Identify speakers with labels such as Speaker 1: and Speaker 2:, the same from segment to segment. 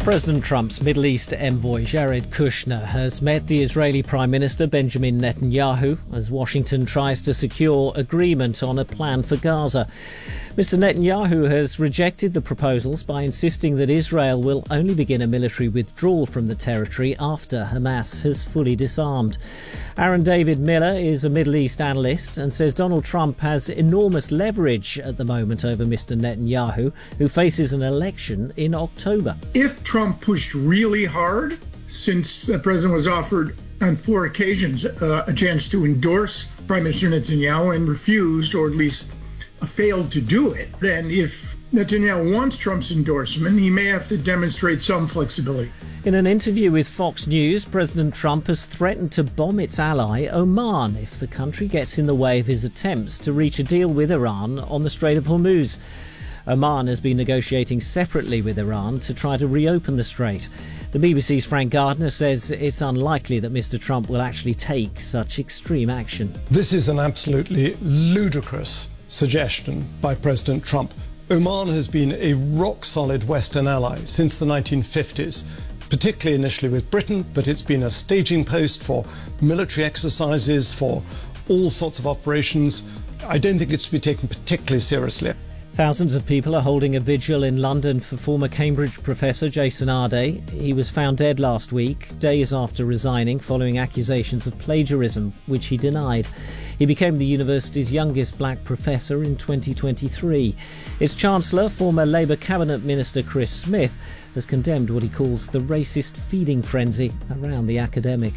Speaker 1: President Trump's Middle East envoy Jared Kushner has met the Israeli Prime Minister Benjamin Netanyahu as Washington tries to secure agreement on a plan for Gaza. Mr. Netanyahu has rejected the proposals by insisting that Israel will only begin a military withdrawal from the territory after Hamas has fully disarmed. Aaron David Miller is a Middle East analyst and says Donald Trump has enormous leverage at the moment over Mr. Netanyahu, who faces an election in October.
Speaker 2: If Trump pushed really hard, since the president was offered on 4 occasions a chance to endorse Prime Minister Netanyahu and refused, or at least failed to do it, then if Netanyahu wants Trump's endorsement, he may have to demonstrate some flexibility.
Speaker 1: In an interview with Fox News, President Trump has threatened to bomb its ally Oman if the country gets in the way of his attempts to reach a deal with Iran on the Strait of Hormuz. Oman has been negotiating separately with Iran to try to reopen the strait. The BBC's Frank Gardner says it's unlikely that Mr. Trump will actually take such extreme action.
Speaker 3: This is an absolutely ludicrous suggestion by President Trump. Oman has been a rock-solid Western ally since the 1950s, particularly initially with Britain, but it's been a staging post for military exercises, for all sorts of operations. I don't think it's to be taken particularly seriously.
Speaker 1: Thousands of people are holding a vigil in London for former Cambridge professor Jason Arday. He was found dead last week, days after resigning following accusations of plagiarism, which he denied. He became the university's youngest black professor in 2023. Its chancellor, former Labour cabinet minister Chris Smith, has condemned what he calls the racist feeding frenzy around the academic.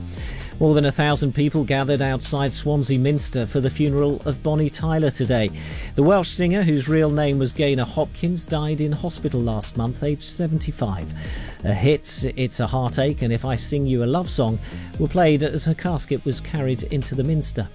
Speaker 1: More than 1,000 people gathered outside Swansea Minster for the funeral of Bonnie Tyler today. The Welsh singer, whose real name was Gaynor Hopkins, died in hospital last month, aged 75. Her hits, It's a Heartache and If I Sing You a Love Song, were played as her casket was carried into the Minster.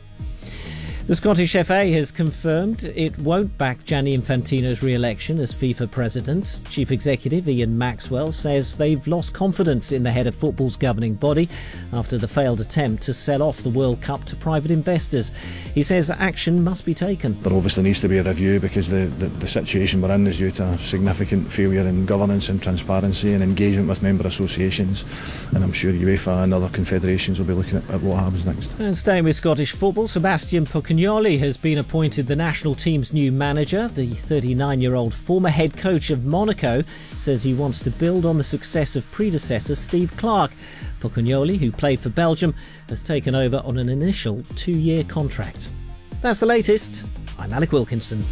Speaker 1: The Scottish FA has confirmed it won't back Gianni Infantino's re-election as FIFA president. Chief Executive Ian Maxwell says they've lost confidence in the head of football's governing body after the failed attempt to sell off the World Cup to private investors. He says action must be taken.
Speaker 4: There obviously needs to be a review because the situation we're in is due to a significant failure in governance and transparency and engagement with member associations, and I'm sure UEFA and other confederations will be looking at what happens next.
Speaker 1: And staying with Scottish football, Sebastian Puccignoli has been appointed the national team's new manager. The 39-year-old former head coach of Monaco says he wants to build on the success of predecessor Steve Clarke. Puccignoli, who played for Belgium, has taken over on an initial 2-year contract. That's the latest. I'm Alec Wilkinson.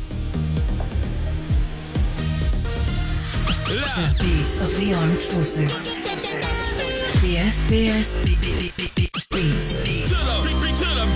Speaker 5: Heartbeat of the Armed Forces. The FPS beats.